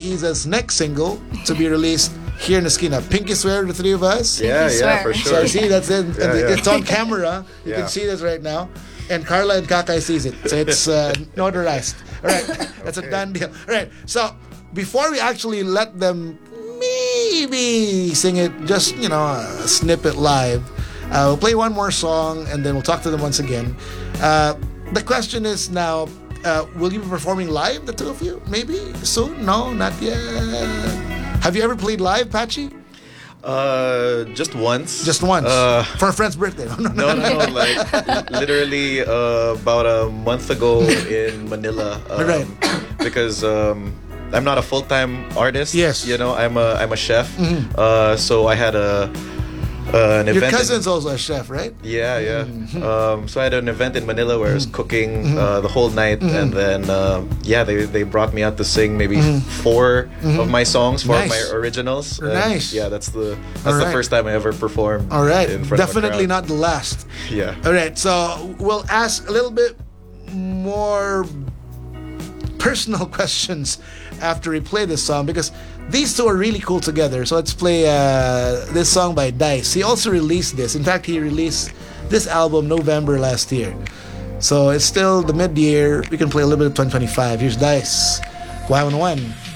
Iza's next single to be released here in Esquina. Pinky swear, the three of us. Yeah, swear. for So sure. see, that's it. Yeah. It's on camera. You Yeah. can see this right now. And Carla and Kakay sees it. So it's notarized. All right. That's a done deal. All right. So before we actually let them maybe sing it, just, a snippet live, we'll play one more song and then we'll talk to them once again. The question is now, will you be performing live, the two of you? Maybe soon? No, not yet. Have you ever played live, Patchy? Just once. Just once. For a friend's birthday. No, like literally about a month ago in Manila. Right. Because I'm not a full-time artist. Yes. I'm a chef. So I had an event. Your cousin's also a chef, right? Yeah. So I had an event in Manila where I was cooking the whole night, and then they brought me out to sing maybe 4 of my songs, 4 Nice. of my originals. Nice. Yeah, that's the right. first time I ever performed. All right. in front Definitely of a crowd. not the last. Yeah. All right. So we'll ask a little bit more personal questions after we play this song, because these two are really cool together. So let's play this song by Dice. He also released this. In fact, he released this album November last year. So it's still the mid-year. We can play a little bit of 2025. Here's Dice. 1-1.